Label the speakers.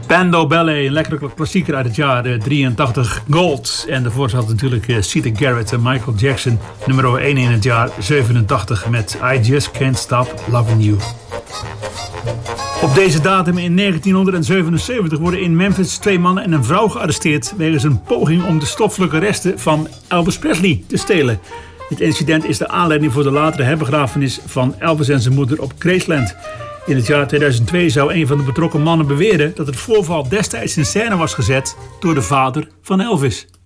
Speaker 1: Spandau Ballet, een lekkere klassieker uit het jaar 83, Gold. En daarvoor zat natuurlijk Siedah Garrett en Michael Jackson, nummer 1 in het jaar 87 met I Just Can't Stop Loving You. Op deze datum in 1977 worden in Memphis 2 mannen en een vrouw gearresteerd wegens een poging om de stoffelijke resten van Elvis Presley te stelen. Dit incident is de aanleiding voor de latere herbegrafenis van Elvis en zijn moeder op Graceland. In het jaar 2002 zou een van de betrokken mannen beweren dat het voorval destijds in scène was gezet door de vader van Elvis.